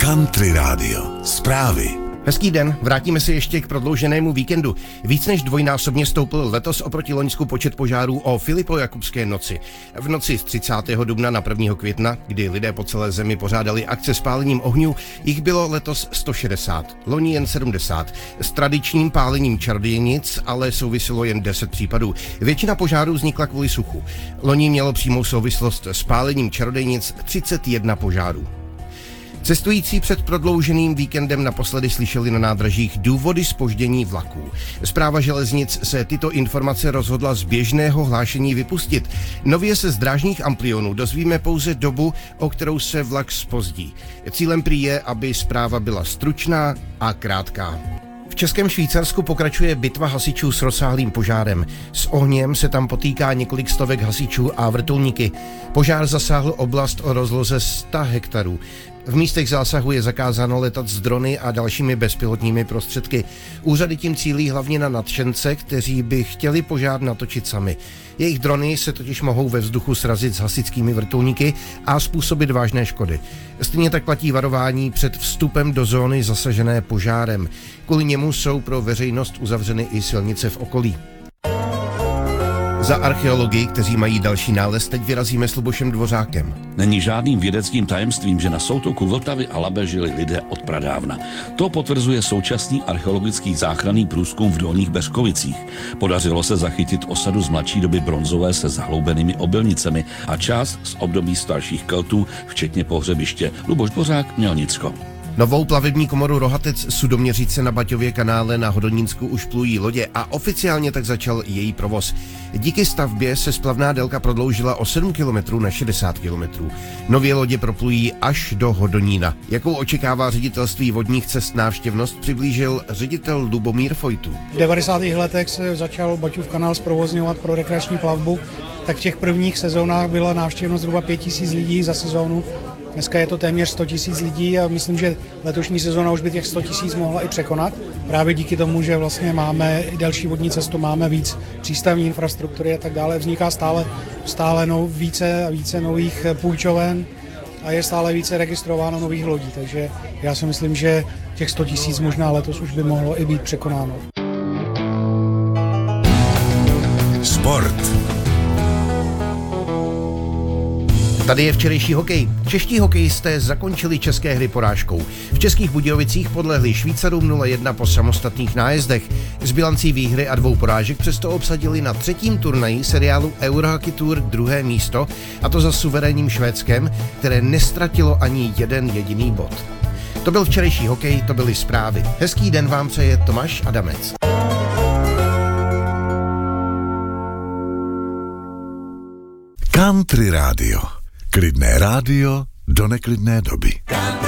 Country Radio. Zprávy. Hezký den, vrátíme se ještě k prodlouženému víkendu. Víc než dvojnásobně stoupl letos oproti loňsku počet požárů o Filipojakubské noci. V noci z 30. dubna na 1. května, kdy lidé po celé zemi pořádali akce s pálením ohňů, jich bylo letos 160, loni jen 70. S tradičním pálením čarodějnic ale souviselo jen 10 případů. Většina požárů vznikla kvůli suchu. Loni mělo přímou souvislost s pálením čarodějnic 31 požárů. Cestující před prodlouženým víkendem naposledy slyšeli na nádražích důvody zpoždění vlaků. Správa železnic se tyto informace rozhodla z běžného hlášení vypustit. Nově se z drážních amplionů dozvíme pouze dobu, o kterou se vlak zpozdí. Cílem prý je, aby zpráva byla stručná a krátká. V Českém Švýcarsku pokračuje bitva hasičů s rozsáhlým požárem. S ohněm se tam potýká několik stovek hasičů a vrtulníky. Požár zasáhl oblast o rozloze 100 hektarů. V místech zásahu je zakázáno letat s drony a dalšími bezpilotními prostředky. Úřady tím cílí hlavně na nadšence, kteří by chtěli požár natočit sami. Jejich drony se totiž mohou ve vzduchu srazit s hasičskými vrtulníky a způsobit vážné škody. Stejně tak platí varování před vstupem do zóny zasažené požárem. Kvůli němu jsou pro veřejnost uzavřeny i silnice v okolí. Za archeology, kteří mají další nález, teď vyrazíme s Lubošem Dvořákem. Není žádným vědeckým tajemstvím, že na soutoku Vltavy a Labe žili lidé od pradávna. To potvrzuje současný archeologický záchranný průzkum v Dolních Beřkovicích. Podařilo se zachytit osadu z mladší doby bronzové se zahloubenými obilnicemi a část z období starších Keltů, včetně pohřebiště. Luboš Dvořák, Mělnicko. Novou plavební komoru Rohatec Sudoměřice na Baťově kanále na Hodonínsku už plují lodě a oficiálně tak začal její provoz. Díky stavbě se splavná délka prodloužila o 7 km na 60 km. Nově lodě proplují až do Hodonína. Jakou očekává ředitelství vodních cest návštěvnost, přiblížil ředitel Lubomír Fojtů. V 90. letech se začal Baťův kanál zprovozňovat pro rekreační plavbu, tak v těch prvních sezónách byla návštěvnost zhruba 5 000 lidí za sezónu. Dneska je to téměř 100 000 lidí a myslím, že letošní sezóna už by těch 100 000 mohla i překonat. Právě díky tomu, že vlastně máme i další vodní cestu, máme víc přístavní infrastruktury a tak dále. Vzniká stále více a více nových půjčoven a je stále více registrováno nových lodí. Takže já si myslím, že těch 100 000 možná letos už by mohlo i být překonáno. Sport. Tady je včerejší hokej. Čeští hokejisté zakončili české hry porážkou. V Českých Budějovicích podlehli Švýcarům 0-1 po samostatných nájezdech. S bilancí výhry a 2 porážek přesto obsadili na 3. turnaji seriálu Eurohockey Tour 2. místo, a to za suverénním Švédskem, které nestratilo ani jeden jediný bod. To byl včerejší hokej, to byly zprávy. Hezký den vám přeje Tomáš Adamec. Country Radio. Klidné rádio do neklidné doby.